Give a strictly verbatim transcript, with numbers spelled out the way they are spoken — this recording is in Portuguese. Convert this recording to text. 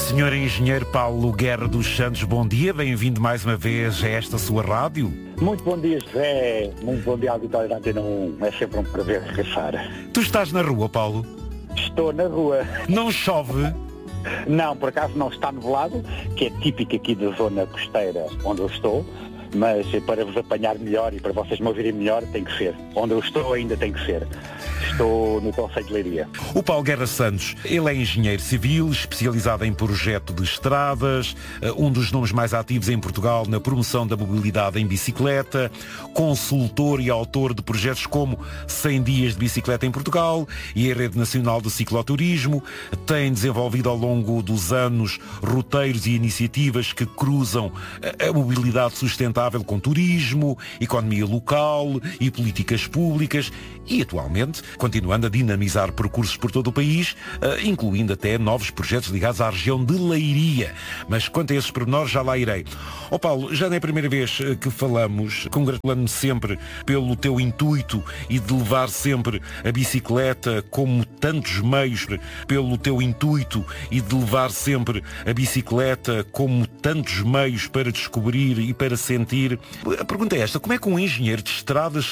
senhor Engenheiro Paulo Guerra dos Santos, bom dia, bem-vindo mais uma vez a esta sua rádio. Muito bom dia, José. Muito bom dia, auditório da Antena um. É sempre um prazer regressar. Tu estás na rua, Paulo? Estou na rua. Não chove? Não, por acaso não está nublado, que é típico aqui da zona costeira onde eu estou, mas para vos apanhar melhor e para vocês me ouvirem melhor tem que ser. Onde eu estou ainda tem que ser. Estou no Concelho de Leiria. O Paulo Guerra Santos, ele é engenheiro civil, especializado em projeto de estradas, um dos nomes mais ativos em Portugal na promoção da mobilidade em bicicleta, consultor e autor de projetos como cem dias de bicicleta em Portugal e a Rede Nacional de Cicloturismo. Tem desenvolvido ao longo dos anos roteiros e iniciativas que cruzam a mobilidade sustentável com turismo, economia local e políticas públicas e, atualmente, continuando a dinamizar percursos por todo o país, incluindo até novos projetos ligados à região de Leiria. Mas quanto a esses pormenores, já lá irei. Ó Paulo, já não é a primeira vez que falamos, congratulando-me sempre pelo teu intuito e de levar sempre a bicicleta como tantos meios, pelo teu intuito e de levar sempre a bicicleta como tantos meios para descobrir e para sentir. A pergunta é esta, como é que um engenheiro de estradas